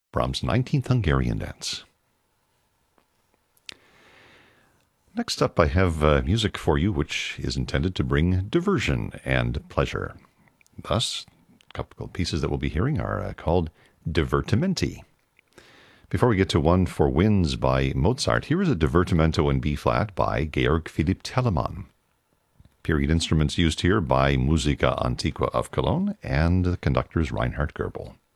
Brahms' 19th Hungarian Dance. Next up, I have music for you which is intended to bring diversion and pleasure. Thus, a couple of pieces that we'll be hearing are called divertimenti. Before we get to One for Winds by Mozart, here is a divertimento in B-flat by Georg Philipp Telemann. Period instruments used here by Musica Antiqua of Cologne and the conductors Reinhard Goebel.